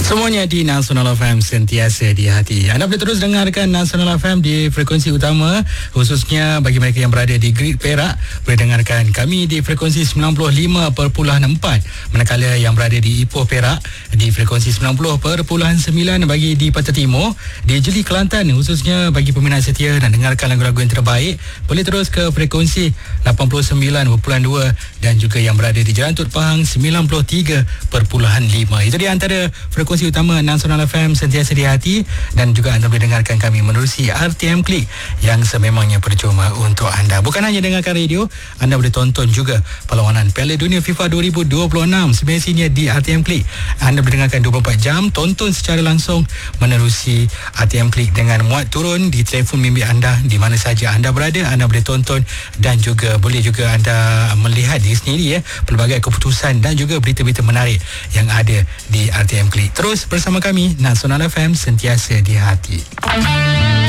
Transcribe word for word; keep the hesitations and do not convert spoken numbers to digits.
Semuanya di Nasional F M, sentiasa di hati. Anda boleh terus dengarkan Nasional F M di frekuensi utama, khususnya bagi mereka yang berada di Grid Perak, boleh dengarkan kami di frekuensi sembilan puluh lima perpuluhan empat, manakala yang berada di Ipoh Perak di frekuensi sembilan puluh perpuluhan sembilan bagi di Pantai Timur. Di Jeli Kelantan, khususnya bagi peminat setia dan dengarkan lagu-lagu yang terbaik, boleh terus ke frekuensi lapan puluh sembilan perpuluhan dua dan juga yang berada di Jerantut Pahang sembilan puluh tiga perpuluhan lima. Itu di antara frekuensi utama Nasional F M, sentiasa di hati. Dan juga anda boleh dengarkan kami menerusi R T M Klik yang sememangnya percuma untuk anda. Bukan hanya dengarkan radio, anda boleh tonton juga perlawanan Piala Dunia FIFA dua ribu dua puluh enam semestinya di R T M Klik. Anda boleh dengarkan dua puluh empat jam, tonton secara langsung menerusi R T M Klik dengan muat turun di telefon bimbit anda di mana saja anda berada. Anda boleh tonton dan juga boleh juga anda melihat diri sendiri ya pelbagai keputusan dan juga berita-berita menarik yang ada di R T M Klik. Terus bersama kami, Nasional F M, sentiasa di hati.